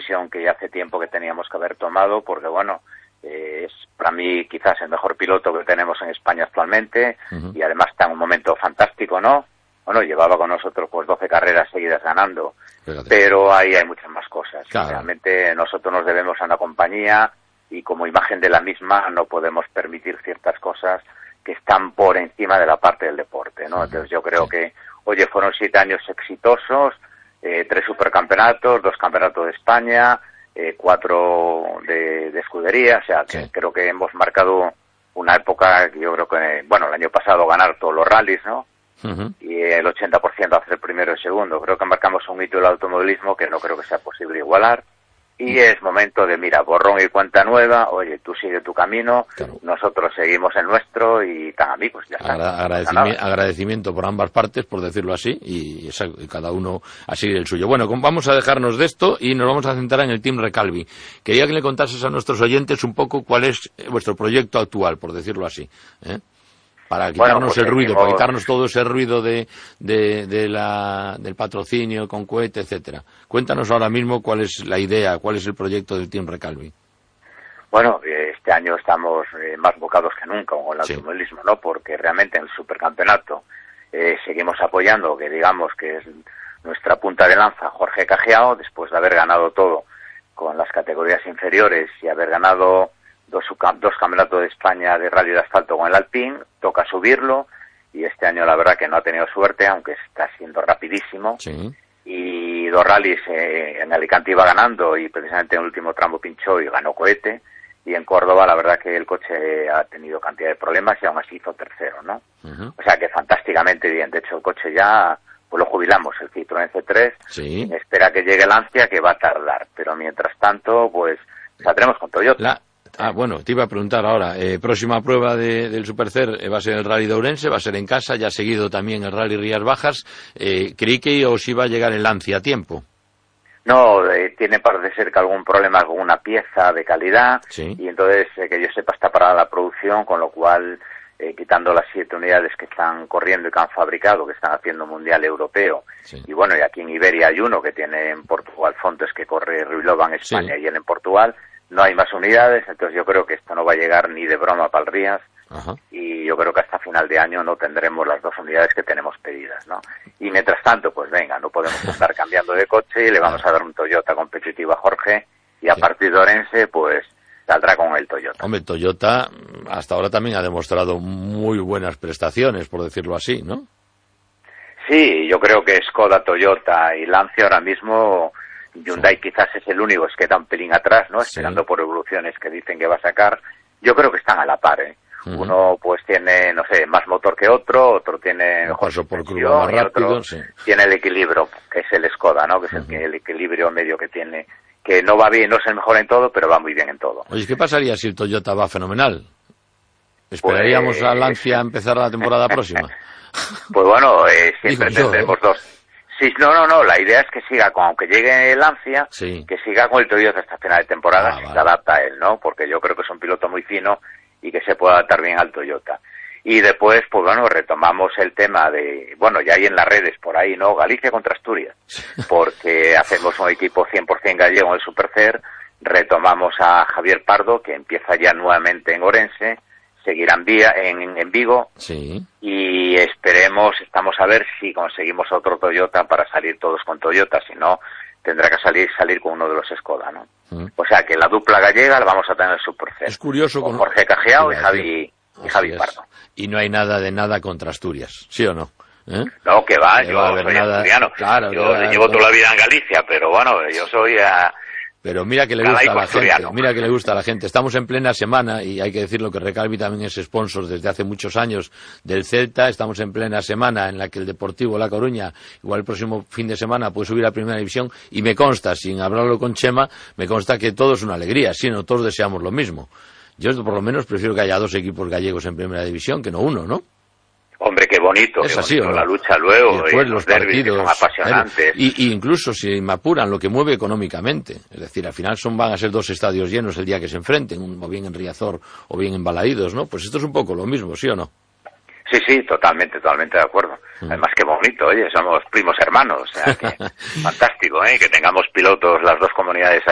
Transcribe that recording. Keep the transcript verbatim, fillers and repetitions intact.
decisión que ya hace tiempo que teníamos que haber tomado, porque bueno, eh, es para mí quizás el mejor piloto que tenemos en España actualmente, uh-huh. y además está en un momento fantástico, ¿no? Bueno, llevaba con nosotros pues doce carreras seguidas ganando, Fíjate. pero ahí hay muchas más cosas. Claro. Realmente nosotros nos debemos a una compañía y como imagen de la misma no podemos permitir ciertas cosas que están por encima de la parte del deporte, ¿no? Uh-huh. Entonces yo creo sí. que, oye, fueron siete años exitosos, eh, tres supercampeonatos, dos campeonatos de España, eh, cuatro de, de escudería, o sea, que sí. creo que hemos marcado una época que yo creo que, bueno, el año pasado ganar todos los rallies, ¿no? Uh-huh. Y el ochenta por ciento hacer primero y segundo. Creo que marcamos un hito del automovilismo que no creo que sea posible igualar. Y es momento de, mira, borrón y cuenta nueva, oye, tú sigue tu camino, claro. nosotros seguimos el nuestro y tan amigos, ya está. Agra- agradecimi- agradecimiento por ambas partes, por decirlo así, y, y cada uno a seguir el suyo. Bueno, vamos a dejarnos de esto y nos vamos a centrar en el Team Recalvi. Quería que le contases a nuestros oyentes un poco cuál es vuestro proyecto actual, por decirlo así, ¿eh? Para quitarnos bueno, pues el ruido, seguimos... para quitarnos todo ese ruido de, de, de la, del patrocinio con cohete, etcétera. Cuéntanos ahora mismo cuál es la idea, cuál es el proyecto del Team Recalvi. Bueno, este año estamos eh, más bocados que nunca con el automovilismo, sí. ¿no? Porque realmente en el supercampeonato eh, seguimos apoyando, que digamos que es nuestra punta de lanza, Jorge Cajiao, después de haber ganado todo con las categorías inferiores y haber ganado Dos, dos campeonatos de España de rally de asfalto con el Alpine, toca subirlo y este año la verdad que no ha tenido suerte, aunque está siendo rapidísimo. Sí. Y dos rallies eh, en Alicante iba ganando y precisamente en el último tramo pinchó y ganó cohete. Y en Córdoba la verdad que el coche ha tenido cantidad de problemas y aún así hizo tercero, ¿no? Uh-huh. O sea que fantásticamente bien. De hecho el coche ya pues lo jubilamos, el Citroën C tres. Sí. Espera que llegue el Lancia, que va a tardar. Pero mientras tanto pues saldremos con Toyota. La... Ah, bueno, te iba a preguntar ahora, eh, próxima prueba de, del Supercer eh, va a ser el Rally de Ourense, va a ser en casa, ya ha seguido también el Rally Rías Bajas. Eh, creí que os iba a llegar el Lancia a tiempo. No, eh, tiene parece ser que algún problema con una pieza de calidad, sí. y entonces, eh, que yo sepa, está parada la producción, con lo cual, eh, quitando las siete unidades que están corriendo y que han fabricado, que están haciendo Mundial Europeo, sí. y bueno, y aquí en Iberia hay uno que tiene en Portugal Fontes, que corre Ruilova en España, sí. y él en Portugal. No hay más unidades, entonces yo creo que esto no va a llegar ni de broma para el Rías. Ajá. Y yo creo que hasta final de año no tendremos las dos unidades que tenemos pedidas, ¿no? Y mientras tanto, pues venga, no podemos estar cambiando de coche y le vamos a dar un Toyota competitivo a Jorge y a sí. partir de Orense, pues saldrá con el Toyota. Hombre, Toyota hasta ahora también ha demostrado muy buenas prestaciones, por decirlo así, ¿no? Sí, yo creo que Skoda, Toyota y Lancia ahora mismo... Hyundai sí. quizás es el único, es que da un pelín atrás, ¿no? Esperando sí. por evoluciones que dicen que va a sacar. Yo creo que están a la par, ¿eh? Uh-huh. Uno pues tiene, no sé, más motor que otro, otro tiene mejor por curva más rápido, sí. tiene el equilibrio, que es el Skoda, ¿no? Que es uh-huh. el, que, el equilibrio medio que tiene, que no va bien, no es el mejor en todo, pero va muy bien en todo. Oye, ¿qué pasaría si el Toyota va fenomenal? ¿Esperaríamos pues... a Lancia a empezar la temporada próxima? Pues bueno, eh, siempre Digo yo, tendremos ¿eh? dos. Sí, no, no, no, la idea es que siga, con, aunque llegue el Lancia, sí. que siga con el Toyota hasta final de temporada, ah, si vale. se adapta a él, ¿no? Porque yo creo que es un piloto muy fino y que se puede adaptar bien al Toyota. Y después, pues bueno, retomamos el tema de, bueno, ya hay en las redes por ahí, ¿no? Galicia contra Asturias, porque hacemos un equipo cien por ciento gallego en el Supercer, retomamos a Javier Pardo, que empieza ya nuevamente en Orense, seguirán vía en, en Vigo, sí. y esperemos, estamos a ver si conseguimos otro Toyota para salir todos con Toyota, si no, tendrá que salir salir con uno de los Skoda, ¿no? Mm. O sea que la dupla gallega la vamos a tener en el Supercer. Es curioso con con Jorge Cajiao y Javi, y Javi Pardo. Y no hay nada de nada contra Asturias, ¿sí o no? ¿Eh? No, que va, que yo va soy nada... asturiano, claro, yo lleva, llevo toda la vida en Galicia, pero bueno, yo soy a... Pero mira que le gusta a la gente, mira que le gusta a la gente. Estamos en plena semana y hay que decirlo que Recalvi también es sponsor desde hace muchos años del Celta. Estamos en plena semana en la que el Deportivo La Coruña, igual el próximo fin de semana, puede subir a Primera División y me consta, sin hablarlo con Chema, me consta que todo es una alegría, sí, no todos deseamos lo mismo. Yo por lo menos prefiero que haya dos equipos gallegos en Primera División que no uno, ¿no? Hombre, qué bonito, es qué así, bonito ¿o no? La lucha luego, y después y los, los derbis, partidos que son apasionantes. Y, y incluso si me apuran lo que mueve económicamente, es decir, al final son van a ser dos estadios llenos el día que se enfrenten, o bien en Riazor o bien en Balaídos, ¿no? Pues esto es un poco lo mismo, ¿sí o no? Sí, sí, totalmente, totalmente de acuerdo. Mm. Además, qué bonito, oye, somos primos hermanos, o sea, que fantástico, ¿eh? Que tengamos pilotos las dos comunidades